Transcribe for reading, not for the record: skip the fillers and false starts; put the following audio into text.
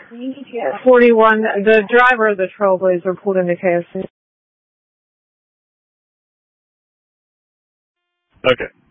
41, the driver of the Trailblazer pulled into KFC. Okay.